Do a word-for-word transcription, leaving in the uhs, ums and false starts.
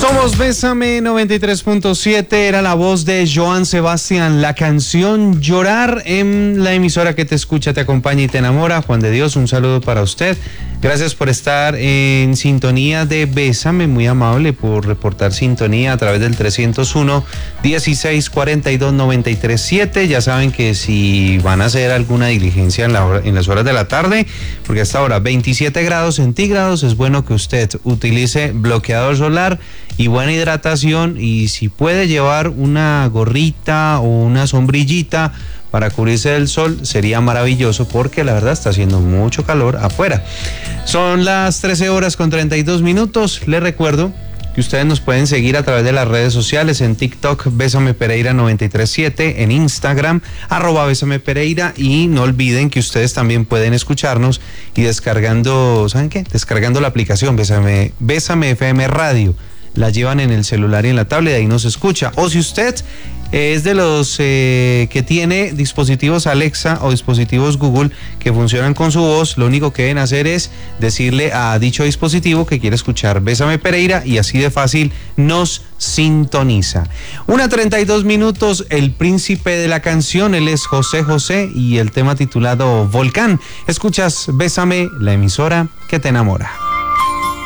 Somos Bésame noventa y tres punto siete, era la voz de Joan Sebastián, la canción Llorar en la emisora que te escucha, te acompaña y te enamora. Juan de Dios, un saludo para usted. Gracias por estar en sintonía de Bésame, muy amable por reportar sintonía a través del trescientos uno, dieciséis cuarenta y dos, noventa y tres siete. Ya saben que si van a hacer alguna diligencia en, la hora, en las horas de la tarde, porque hasta ahora veintisiete grados centígrados, es bueno que usted utilice bloqueador solar y buena hidratación, y si puede llevar una gorrita o una sombrillita para cubrirse del sol, sería maravilloso, porque la verdad está haciendo mucho calor afuera. Son las trece horas con treinta y dos minutos. Les recuerdo que ustedes nos pueden seguir a través de las redes sociales, en TikTok, Bésame Pereira noventa y tres siete, en Instagram, arroba Bésame Pereira, y no olviden que ustedes también pueden escucharnos y descargando, ¿saben qué? Descargando la aplicación Bésame, Bésame F M Radio. La llevan en el celular y en la tablet, ahí nos escucha. O si usted es de los eh, que tiene dispositivos Alexa o dispositivos Google que funcionan con su voz, lo único que deben hacer es decirle a dicho dispositivo que quiere escuchar Bésame Pereira, y así de fácil nos sintoniza. Una treinta y dos minutos, el príncipe de la canción, él es José José, y el tema titulado Volcán. Escuchas Bésame, la emisora que te enamora.